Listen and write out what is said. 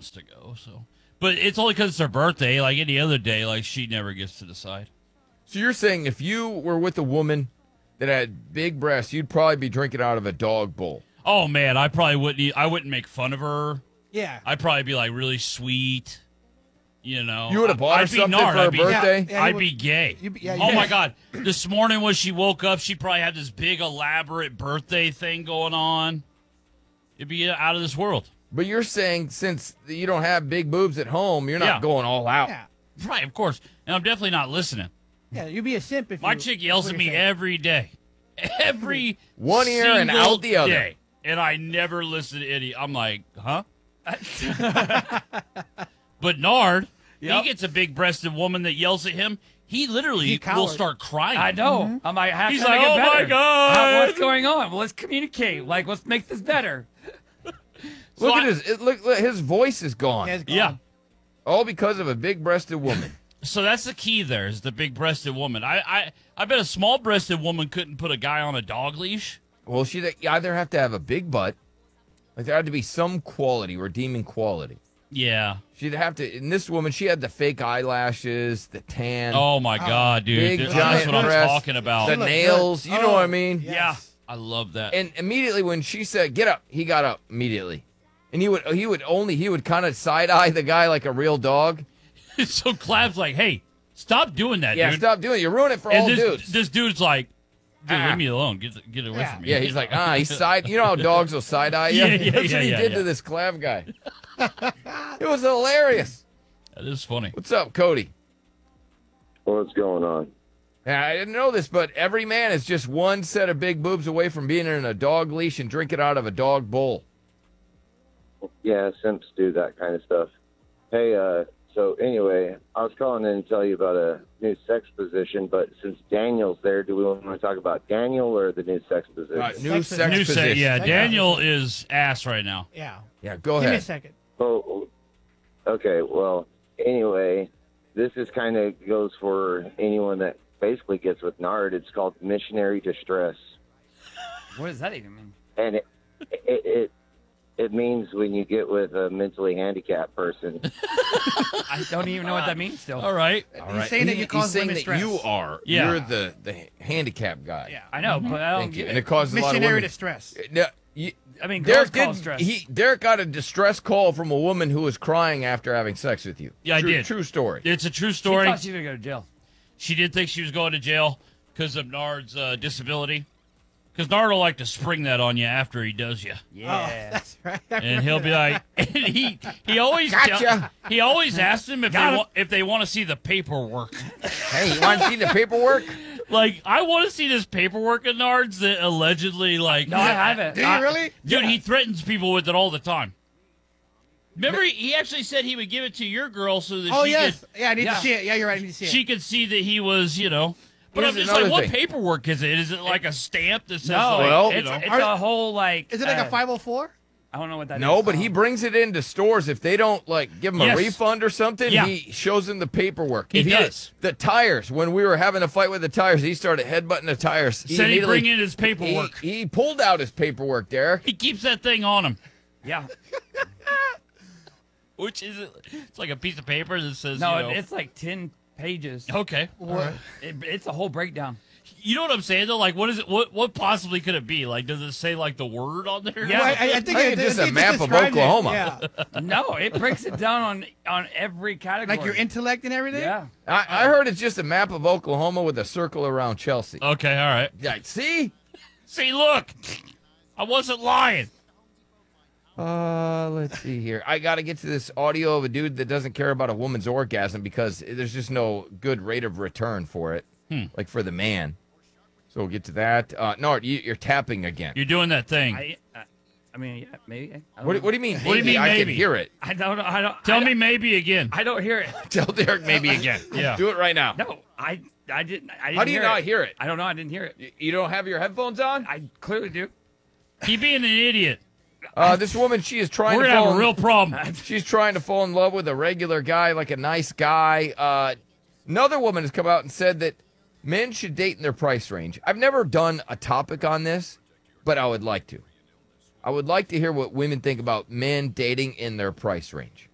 wants to go. So, but it's only because it's her birthday. Like any other day, like she never gets to decide. So you're saying if you were with a woman that had big breasts, you'd probably be drinking out of a dog bowl. Oh man, I probably wouldn't. I wouldn't make fun of her. Yeah. I'd probably be like really sweet. You know, You would have bought her I'd be something Nard. for her I'd be, birthday? Yeah, I'd be gay. Oh my God! This morning when she woke up, she probably had this big elaborate birthday thing going on. It'd be out of this world. But you're saying since you don't have big boobs at home, you're not Yeah. going all out. Yeah. Right, of course. And I'm definitely not listening. Yeah, you'd be a simp if My you... chick yells what at do you me say? every day. Every One ear and single out the other. day. And I never listen to any. I'm like, huh? But Nard, Yep. he gets a big-breasted woman that yells at him. He literally He will cowers. start crying. I know. I'm like, how He's can I like, get "Oh, my better? God." What's going on? Well, let's communicate. Like, let's make this better. Look So at look, his voice is gone. Yeah, it's gone. Yeah. All because of a big-breasted woman. So that's the key there is the big-breasted woman. I bet a small-breasted woman couldn't put a guy on a dog leash. Well, she'd either have to have a big butt, like there had to be some quality, redeeming quality. Yeah. She'd have to, and this woman, she had the fake eyelashes, the tan, Oh, my God, dude. big That's giant what I'm breasts, talking about. the She looked nails, good. you know what I Oh, mean? yes. Yeah. I love that. And immediately when she said, get up, he got up immediately. And he would kind of side-eye the guy like a real dog. So Clab's like, hey, stop doing that, Yeah, dude. stop doing it. You ruin it for And all this, dudes. this dude's like, dude, Ah. leave me alone. Get away Yeah. from me. Yeah, he's like, he's side. You know how dogs will side eye you? Yeah, yeah, That's yeah, what he yeah, did yeah. to this Clav guy. It was hilarious. That is funny. What's up, Cody? What's going on? Yeah, I didn't know this, but every man is just one set of big boobs away from being in a dog leash and drinking out of a dog bowl. Yeah, simps do that kind of stuff. Hey, so anyway, I was calling in to tell you about a new sex position, but since Daniel's there, do we want to talk about Daniel or the new sex position? New Sex sex New position. set, yeah. Sex Daniel is ass right now. Yeah. Yeah, go Give me a ahead. second. Oh, okay. Well, anyway, this is kind of goes for anyone that basically gets with Nard. It's called missionary distress, What does that even mean? and it means when you get with a mentally handicapped person. I don't even know what that means still. All right. He's saying that you cause He's saying women that stress. you are. Yeah. You're the handicapped guy. Yeah. I know, but I don't Thank you. get And it. it causes a lot of Missionary women. distress. No, I mean, girls call stress. Derek got a distress call from a woman who was crying after having sex with you. Yeah, I true, did. True story. It's a true She story. thought she was going to go to jail. She did think she was going to jail because of Nard's disability. Because Nard will like to spring that on you after he does you. Oh, Yeah. that's right. And he'll be like, and he always Gotcha. he always asks them Got if they want to see the paperwork. Hey, you want to see the paperwork? Like, I want to see this paperwork of Nard's that allegedly, like, No, I haven't. Do you really? dude, he threatens people with it all the time. Remember, he actually said he would give it to your girl so that Oh, she yes. Yeah, I need Yeah. to see it. Yeah, you're right. I need to see could it. she could see that he was, you know. But Here's I'm just another like, what thing. paperwork is it? Is it like a stamp that says, No, like, Well- you it's, know? it's a whole, like... Is it like a 504? I don't know what that is. No, but he brings it into stores. If they don't like give him Yes. a refund or something, Yeah. he shows them the paperwork. He If does. The tires. When we were having a fight with the tires, he started headbutting the tires. He Said he'd immediately- bring in his paperwork. He pulled out his paperwork, Derek. He keeps that thing on him. Yeah. Which is it's like a piece of paper that says, No, you know, it's like 10 pages. okay. It's a whole breakdown. You know what I'm saying though? Like, what is it? What possibly could it be? Like, does it say like the word on there? Yeah. Well, I think think it's just a map of described it. Oklahoma. Yeah. No, it breaks it down on every category. Like your intellect and everything? Yeah. I heard it's just a map of Oklahoma with a circle around Chelsea. Okay, all right. Yeah, see? See, look, I wasn't lying. Let's see here. I got to get to this audio of a dude that doesn't care about a woman's orgasm because there's just no good rate of return for it, like for the man. So we'll get to that. Nard, you're tapping again. You're doing that thing. I mean, yeah, maybe. I don't What know. do you mean? What do you mean, I can maybe? hear it. I don't know. I don't. Tell I me don't- maybe again. I don't hear it. Tell Derek maybe again. Yeah. Do it right now. No, I didn't. How do you not hear it? I don't know. I didn't hear it. You don't have your headphones on? I clearly do. Keep being an idiot. This woman, she is trying We're to gonna fall have a real problem. She's trying to fall in love with a regular guy, like a nice guy. Another woman has come out and said that men should date in their price range. I've never done a topic on this, but I would like to. I would like to hear what women think about men dating in their price range.